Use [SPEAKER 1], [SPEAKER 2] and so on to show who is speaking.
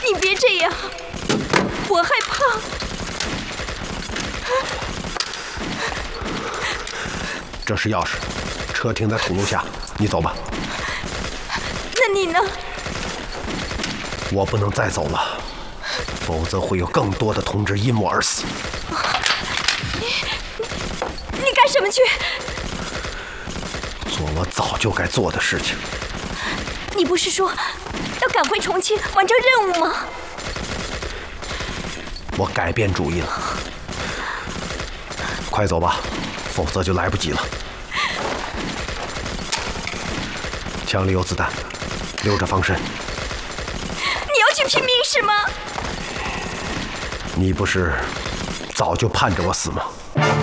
[SPEAKER 1] 你别这样，我害怕。
[SPEAKER 2] 这是钥匙，车停在土路下，你走吧。
[SPEAKER 1] 那你呢？
[SPEAKER 2] 我不能再走了，否则会有更多的同志因我而死。
[SPEAKER 1] 你干什么去？
[SPEAKER 2] 做我早就该做的事情。
[SPEAKER 1] 你不是说要赶回重庆完成任务吗？
[SPEAKER 2] 我改变主意了，快走吧，否则就来不及了。枪里有子弹，留着防身。
[SPEAKER 1] 你要去拼命是吗？
[SPEAKER 2] 你不是早就盼着我死吗？